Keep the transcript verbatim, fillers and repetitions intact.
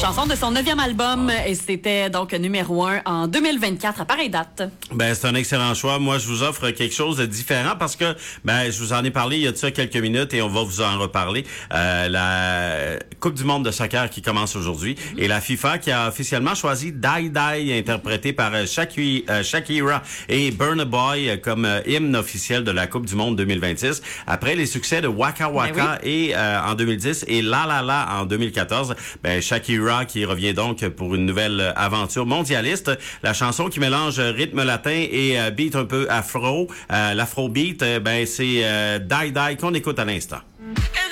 Chanson de son neuvième album et c'était donc numéro un en deux mille vingt-quatre à pareille date. Ben c'est un excellent choix. Moi, je vous offre quelque chose de différent parce que ben je vous en ai parlé il y a de ça quelques minutes et on va vous en reparler. Euh, la Coupe du monde de soccer qui commence aujourd'hui mm-hmm. et la FIFA qui a officiellement choisi Die Die interprété par Shaki, euh, Shakira et Burna Boy comme euh, hymne officiel de la Coupe du monde deux mille vingt-six après les succès de Waka Waka oui. et euh, en deux mille dix et La La La en deux mille quatorze. Ben Shakira qui revient donc pour une nouvelle aventure mondialiste. La chanson qui mélange rythme latin et euh, beat un peu afro, euh, l'afrobeat, euh, ben c'est euh, Die Die qu'on écoute à l'instant.